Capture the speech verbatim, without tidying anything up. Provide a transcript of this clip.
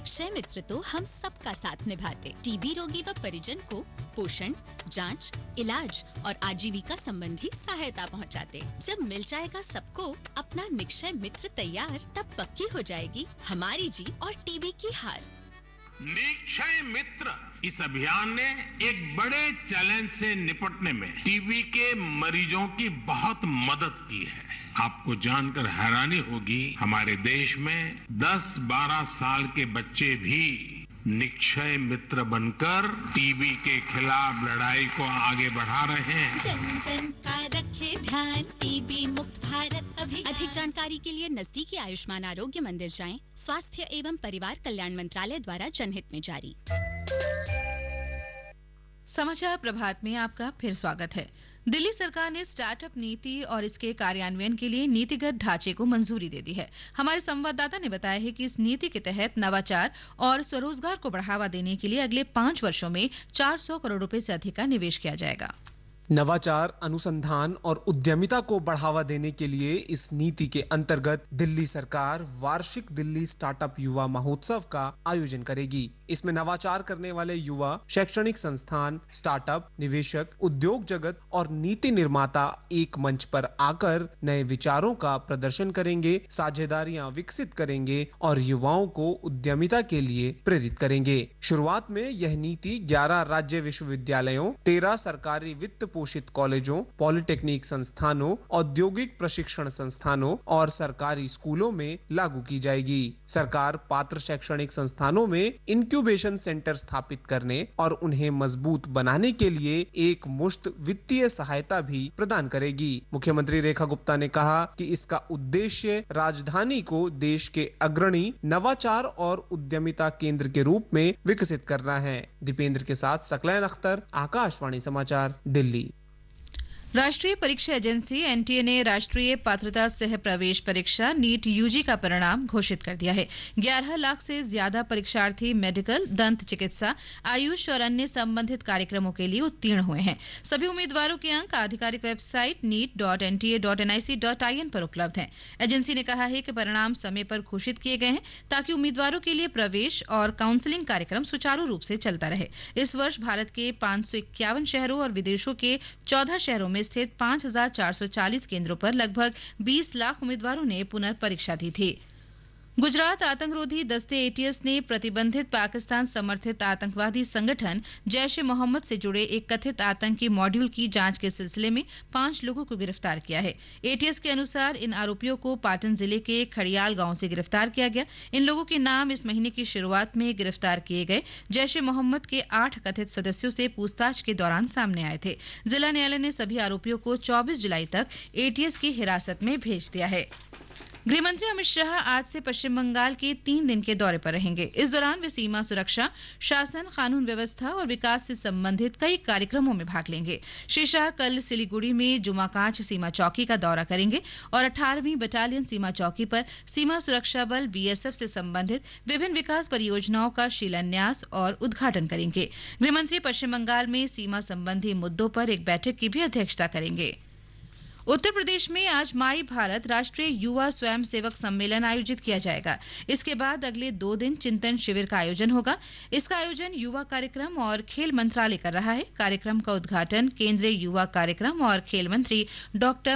निक्षय मित्र तो हम सबका साथ निभाते। टीबी रोगी व परिजन को पोषण, जांच, इलाज और आजीविका संबंधी सहायता पहुंचाते। जब मिल जाएगा सबको अपना निक्षय मित्र तैयार, तब पक्की हो जाएगी हमारी जीत और टीबी की हार। निक्षय मित्र इस अभियान ने एक बड़े चैलेंज से निपटने में टीबी के मरीजों की बहुत मदद की है। आपको जानकर हैरानी होगी, हमारे देश में दस बारह साल के बच्चे भी निक्षय मित्र बनकर टीबी के खिलाफ लड़ाई को आगे बढ़ा रहे हैं। जन जन का रखे ध्यान, टीबी मुक्त भारत अभियान। अधिक जानकारी के लिए नजदीकी आयुष्मान आरोग्य मंदिर जाएं। स्वास्थ्य एवं परिवार कल्याण मंत्रालय द्वारा जनहित में जारी। समाचार प्रभात में आपका फिर स्वागत है। दिल्ली सरकार ने स्टार्टअप नीति और इसके कार्यान्वयन के लिए नीतिगत ढांचे को मंजूरी दे दी है। हमारे संवाददाता ने बताया है कि इस नीति के तहत नवाचार और स्वरोजगार को बढ़ावा देने के लिए अगले पांच वर्षों में चार सौ करोड़ रुपए से अधिक का निवेश किया जाएगा। नवाचार, अनुसंधान और उद्यमिता को बढ़ावा देने के लिए इस नीति के अंतर्गत दिल्ली सरकार वार्षिक दिल्ली स्टार्टअप युवा महोत्सव का आयोजन करेगी। इसमें नवाचार करने वाले युवा, शैक्षणिक संस्थान, स्टार्टअप, निवेशक, उद्योग जगत और नीति निर्माता एक मंच पर आकर नए विचारों का प्रदर्शन करेंगे, साझेदारियां विकसित करेंगे और युवाओं को उद्यमिता के लिए प्रेरित करेंगे। शुरुआत में यह नीति ग्यारह राज्य विश्वविद्यालयों, तेरह सरकारी वित्त पोषित कॉलेजों, पॉलिटेक्निक संस्थानों, औद्योगिक प्रशिक्षण संस्थानों और सरकारी स्कूलों में लागू की जाएगी। सरकार पात्र शैक्षणिक संस्थानों में इंक्यूबेशन सेंटर स्थापित करने और उन्हें मजबूत बनाने के लिए एक मुश्त वित्तीय सहायता भी प्रदान करेगी। मुख्यमंत्री रेखा गुप्ता ने कहा कि इसका उद्देश्य राजधानी को देश के अग्रणी नवाचार और उद्यमिता केंद्र के रूप में विकसित करना है। दीपेंद्र के साथ सकलैन अख्तर, आकाशवाणी समाचार, दिल्ली। राष्ट्रीय परीक्षा एजेंसी एनटीए ने राष्ट्रीय पात्रता सह प्रवेश परीक्षा नीट यूजी का परिणाम घोषित कर दिया है। ग्यारह लाख से ज्यादा परीक्षार्थी मेडिकल, दंत चिकित्सा, आयुष और अन्य संबंधित कार्यक्रमों के लिए उत्तीर्ण हुए हैं। सभी उम्मीदवारों के अंक आधिकारिक website NEET dot NTA dot NIC dot IN पर उपलब्ध हैं। एजेंसी ने कहा है कि परिणाम समय पर घोषित किए गए हैं ताकि उम्मीदवारों के लिए प्रवेश और काउंसलिंग कार्यक्रम सुचारू रूप से चलता रहे। इस वर्ष भारत के पांच सौ इक्यावन शहरों और विदेशों के चौदह शहरों में स्थित पांच हजार चार सौ चालीस केंद्रों पर लगभग बीस लाख उम्मीदवारों ने पुनर्परीक्षा दी थी। गुजरात आतंकरोधी दस्ते एटीएस ने प्रतिबंधित पाकिस्तान समर्थित आतंकवादी संगठन जैश ए मोहम्मद से जुड़े एक कथित आतंकी मॉड्यूल की जांच के सिलसिले में पांच लोगों को गिरफ्तार किया है। एटीएस के अनुसार इन आरोपियों को पाटन जिले के खड़ियाल गांव से गिरफ्तार किया गया। इन लोगों के नाम इस महीने की शुरुआत में गिरफ्तार किए गए जैश ए मोहम्मद के आठ कथित सदस्यों से पूछताछ के दौरान सामने आए थे। जिला न्यायालय ने सभी आरोपियों को चौबीस जुलाई तक एटीएस की हिरासत में भेज दिया है। गृहमंत्री अमित शाह आज से पश्चिम बंगाल के तीन दिन के दौरे पर रहेंगे। इस दौरान वे सीमा सुरक्षा, शासन, कानून व्यवस्था और विकास से संबंधित कई कार्यक्रमों में भाग लेंगे। श्री शाह कल सिलीगुड़ी में जुमाकांच सीमा चौकी का दौरा करेंगे और अठारहवीं बटालियन सीमा चौकी पर सीमा सुरक्षा बल बीएसएफ से संबंधित विभिन्न विकास परियोजनाओं का शिलान्यास और उद्घाटन करेंगे। गृहमंत्री पश्चिम बंगाल में सीमा संबंधी मुद्दों पर एक बैठक की भी अध्यक्षता करेंगे। उत्तर प्रदेश में आज माई भारत राष्ट्रीय युवा स्वयं सेवक सम्मेलन आयोजित किया जाएगा। इसके बाद अगले दो दिन चिंतन शिविर का आयोजन होगा। इसका आयोजन युवा कार्यक्रम और खेल मंत्रालय कर रहा है। कार्यक्रम का उद्घाटन केंद्रीय युवा कार्यक्रम और खेल मंत्री डॉक्टर